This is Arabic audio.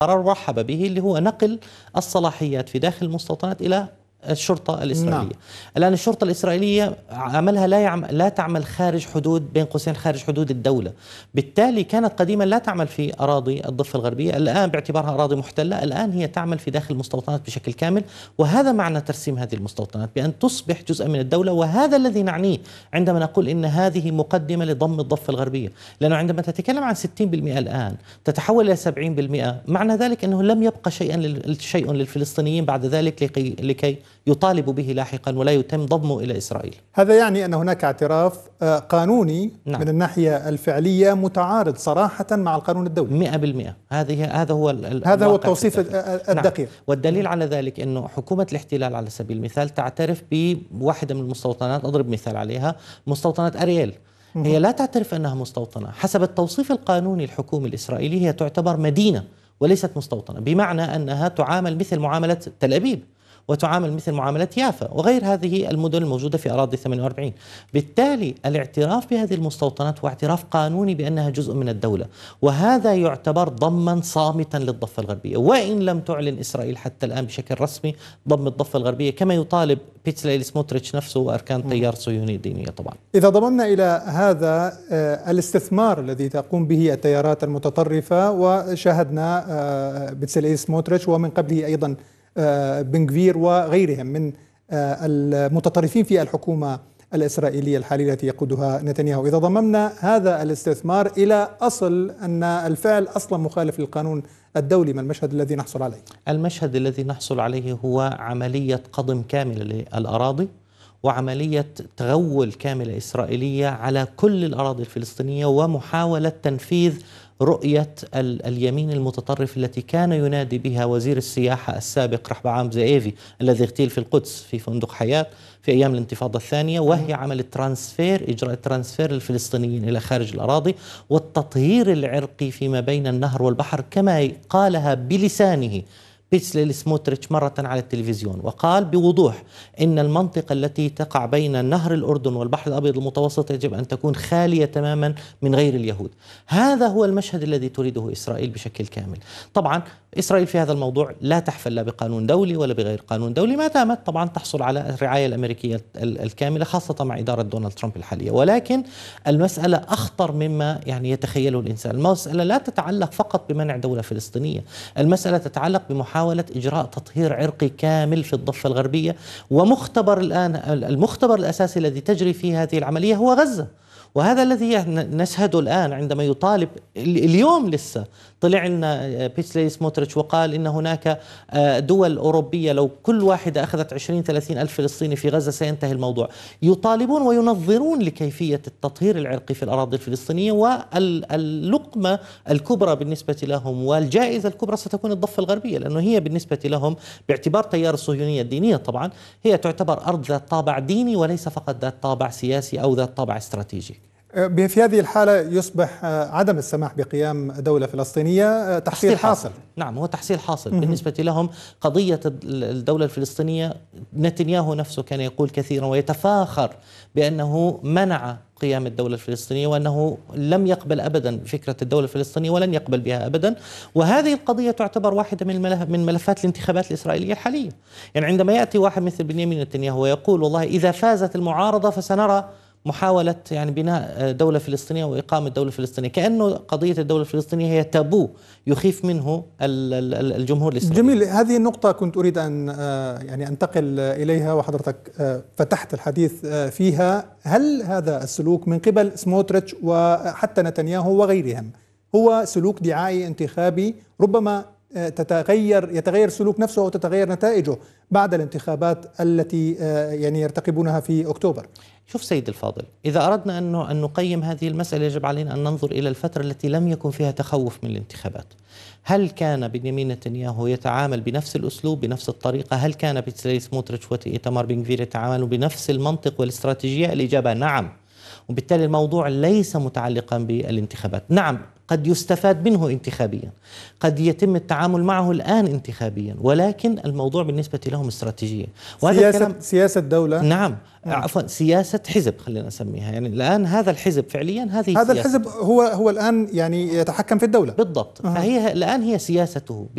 قرار رحب به، اللي هو نقل الصلاحيات في داخل المستوطنات إلى الشرطة الإسرائيلية. نعم. الآن الشرطة الإسرائيلية عملها لا تعمل خارج حدود، بين قوسين، خارج حدود الدولة. بالتالي كانت قديما لا تعمل في أراضي الضفة الغربية، الآن باعتبارها أراضي محتلة، الآن هي تعمل في داخل المستوطنات بشكل كامل. وهذا معنى ترسيم هذه المستوطنات، بأن تصبح جزءا من الدولة. وهذا الذي نعنيه عندما نقول إن هذه مقدمة لضم الضفة الغربية، لأنه عندما تتكلم عن 60% الآن تتحول إلى 70%، معنى ذلك أنه لم يبقى شيء للفلسطينيين بعد ذلك لكي يطالبوا به لاحقا ولا يتم ضمه إلى إسرائيل. هذا يعني أن هناك اعتراف قانوني. نعم. من الناحية الفعلية متعارض صراحة مع القانون الدولي 100%. هذا هو التوصيف الدقيق. نعم. والدليل على ذلك أنه حكومة الاحتلال على سبيل المثال تعترف بواحدة من المستوطنات، أضرب مثال عليها، مستوطنة أرييل. هي لا تعترف أنها مستوطنة. حسب التوصيف القانوني الحكومي الإسرائيلي هي تعتبر مدينة وليست مستوطنة، بمعنى أنها تعامل مثل معاملة تل أبيب، وتعامل مثل معاملة يافا وغير هذه المدن الموجودة في أراضي 48. بالتالي الاعتراف بهذه المستوطنات هو اعتراف قانوني بأنها جزء من الدولة، وهذا يعتبر ضما صامتا للضفة الغربية. وإن لم تعلن إسرائيل حتى الآن بشكل رسمي ضم الضفة الغربية كما يطالب بيتسليل سموتريتش نفسه وأركان تيار صهيوني دينية. طبعا إذا ضممنا إلى هذا الاستثمار الذي تقوم به التيارات المتطرفة، وشاهدنا بيتسليل سموتريتش ومن قبله أيضا بن غفير وغيرهم من المتطرفين في الحكومة الإسرائيلية الحالية التي يقودها نتنياهو، إذا ضممنا هذا الاستثمار إلى أصل أن الفعل أصلا مخالف للقانون الدولي، ما المشهد الذي نحصل عليه؟ المشهد الذي نحصل عليه هو عملية قضم كاملة للأراضي، وعملية تغول كاملة إسرائيلية على كل الأراضي الفلسطينية، ومحاولة تنفيذ رؤية اليمين المتطرف التي كان ينادي بها وزير السياحة السابق رحبعام زئيفي الذي اغتيل في القدس في فندق حياة في أيام الانتفاضة الثانية، وهي عمل إجراء الترانسفير للفلسطينيين إلى خارج الأراضي والتطهير العرقي فيما بين النهر والبحر، كما قالها بلسانه بيتسليل سموتريتش مرة على التلفزيون، وقال بوضوح إن المنطقة التي تقع بين نهر الأردن والبحر الأبيض المتوسط يجب أن تكون خالية تماما من غير اليهود. هذا هو المشهد الذي تريده إسرائيل بشكل كامل. طبعا إسرائيل في هذا الموضوع لا تحفل لا بقانون دولي ولا بغير قانون دولي، ما دامت طبعا تحصل على الرعاية الأمريكية الكاملة، خاصة مع إدارة دونالد ترامب الحالية. ولكن المسألة أخطر مما يتخيله الإنسان. المسألة لا تتعلق فقط بمنع دولة فلسطينية، المسألة تتعلق بمحاولة إجراء تطهير عرقي كامل في الضفة الغربية. ومختبر الآن، المختبر الأساسي الذي تجري فيه هذه العملية هو غزة، وهذا الذي نشهده الآن عندما يطالب. اليوم لسه طلع لنا بيتسليل سموتريتش وقال إن هناك دول أوروبية لو كل واحدة أخذت 20-30 ألف فلسطيني في غزة سينتهي الموضوع. يطالبون وينظرون لكيفية التطهير العرقي في الأراضي الفلسطينية، واللقمة الكبرى بالنسبة لهم والجائزة الكبرى ستكون الضفة الغربية، لأنه هي بالنسبة لهم باعتبار تيار الصهيونية الدينية طبعا هي تعتبر أرض ذات طابع ديني وليس فقط ذات طابع سياسي أو ذات طابع استراتيجي. في هذه الحالة يصبح عدم السماح بقيام دولة فلسطينية تحصيل حاصل. نعم، هو تحصيل حاصل بالنسبة لهم. قضية الدولة الفلسطينية نتنياهو نفسه كان يقول كثيرا ويتفاخر بأنه منع قيام الدولة الفلسطينية، وأنه لم يقبل أبدا فكرة الدولة الفلسطينية ولن يقبل بها أبدا. وهذه القضية تعتبر واحدة من ملفات الانتخابات الإسرائيلية الحالية. يعني عندما يأتي واحد مثل بنيامين نتنياهو ويقول والله إذا فازت المعارضة فسنرى محاولة بناء دولة فلسطينية وإقامة دولة فلسطينية، كأنه قضية الدولة الفلسطينية هي تابو يخيف منه الجمهور الإسرائيلي. جميل، هذه النقطة كنت أريد أن أنتقل إليها وحضرتك فتحت الحديث فيها. هل هذا السلوك من قبل سموتريتش وحتى نتنياهو وغيرهم هو سلوك دعائي انتخابي؟ ربما يتغير سلوك نفسه وتتغير نتائجه بعد الانتخابات التي يرتقبونها في أكتوبر. شوف سيد الفاضل، إذا أردنا أن نقيم هذه المسألة يجب علينا أن ننظر إلى الفترة التي لم يكن فيها تخوف من الانتخابات. هل كان بنيامين نتنياهو يتعامل بنفس الأسلوب بنفس الطريقة؟ هل كان بيتسليل سموتريتش وإيتمار بن غفير يتعاملوا بنفس المنطق والاستراتيجية؟ الإجابة نعم. وبالتالي الموضوع ليس متعلقا بالانتخابات. نعم، قد يستفاد منه انتخابيا، قد يتم التعامل معه الآن انتخابيا، ولكن الموضوع بالنسبة لهم استراتيجية. سياسة دولة. نعم، عفوا سياسة حزب خلينا نسميها. يعني الآن هذا الحزب فعليا هذا الحزب هو الآن يتحكم في الدولة بالضبط. فهي الآن هي سياسته.